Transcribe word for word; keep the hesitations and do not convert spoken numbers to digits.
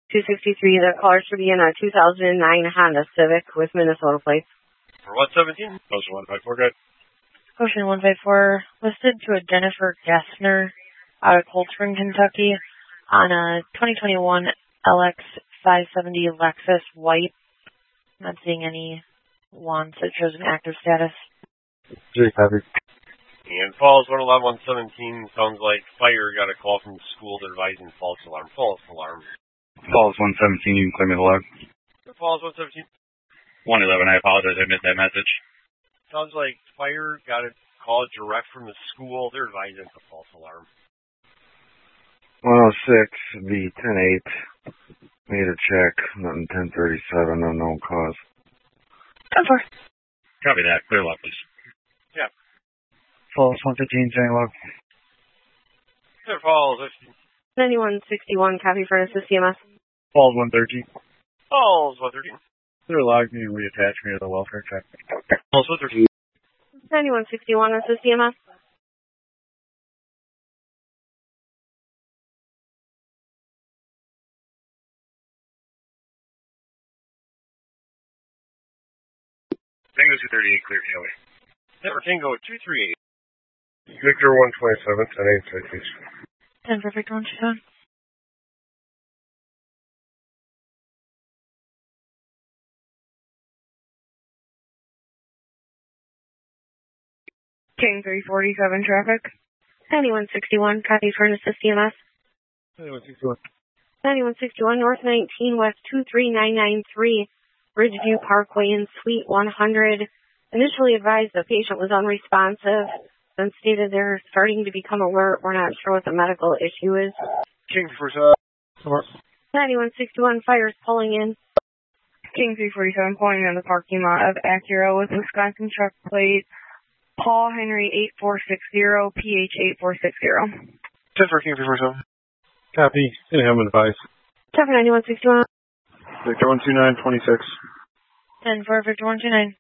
two sixty-three, the caller should be in a two thousand nine Honda Civic with Minnesota plates. For what, seventeen? Ocean one five four, good. Ocean one five four, listed to a Jennifer Gessner out of Cold Spring, Kentucky, on a twenty twenty-one L X five seventy Lexus white. Not seeing any ones that shows an active status. J copy. And Falls one eleven one seventeen, sounds like fire got a call from the school advising false alarm. False alarm. Falls one seventeen, you can claim it aloud. Falls one seventeen. one eleven, I apologize, I missed that message. Sounds like fire got a call direct from the school. They're advising it's a false alarm. one oh six, the ten eight. Made a check, nothing ten thirty-seven, unknown cause. ten four. Copy that, clear left, please. Yeah. Falls one fifteen, saying log. Clear Falls. ninety-one sixty-one, copy furnace to C M S. Falls one thirteen. Falls one thirteen. Clear log, you reattach me to the welfare check. Falls one thirteen. ninety-one sixty-one, this is C M S. Tango two thirty-eight, clear K O A. Denver Tango two three eight. Victor one twenty-seven, ten eight, citation. ten for Victor one two seven. King three forty-seven traffic. ninety-one sixty-one, copy furnace to C M S. ninety-one sixty-one. ninety-one sixty-one, North nineteen, West two three nine nine three, Ridgeview Parkway in Suite one hundred. Initially advised the patient was unresponsive, then stated they're starting to become alert. We're not sure what the medical issue is. King for uh, ninety-one sixty-one, fires pulling in. King three forty-seven pulling in the parking lot of Acura with Wisconsin truck plate Paul Henry eight four six zero, P H eight four six zero. ten for King three forty-seven. Copy, and have an advice. ten for ninety-one sixty-one. Victor one two nine, twenty-six. ten for Victor one two nine.